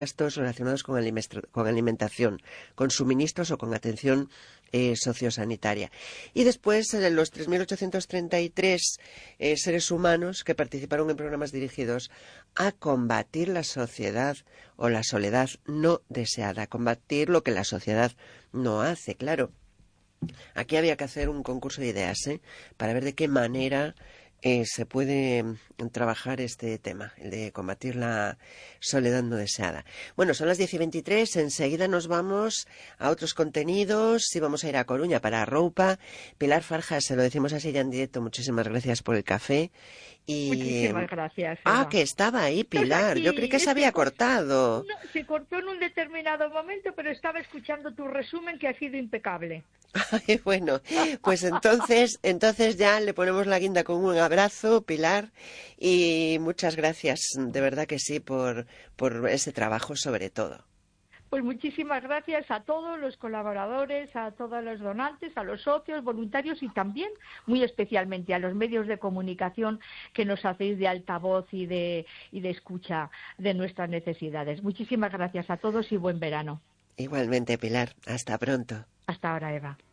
gastos relacionados con alimentación, con suministros o con atención sociosanitaria. Y después los 3.833 seres humanos que participaron en programas dirigidos a combatir la sociedad o la soledad no deseada, a combatir lo que la sociedad no hace, claro. Aquí había que hacer un concurso de ideas, para ver de qué manera se puede trabajar este tema, el de combatir la soledad no deseada. Bueno, son las 10:23, enseguida nos vamos a otros contenidos y vamos a ir a Coruña para Roupa. Pilar Farjas, se lo decimos así ya en directo, muchísimas gracias por el café. Muchísimas gracias, Eva. Que estaba ahí, Pilar. Yo creí que se había cortado. No, se cortó en un determinado momento, pero estaba escuchando tu resumen, que ha sido impecable. Ay, bueno, pues entonces ya le ponemos la guinda con un abrazo, Pilar, y muchas gracias, de verdad que sí, por ese trabajo sobre todo. Pues muchísimas gracias a todos los colaboradores, a todos los donantes, a los socios, voluntarios y también, muy especialmente, a los medios de comunicación que nos hacéis de altavoz y de escucha de nuestras necesidades. Muchísimas gracias a todos y buen verano. Igualmente, Pilar. Hasta pronto. Hasta ahora, Eva.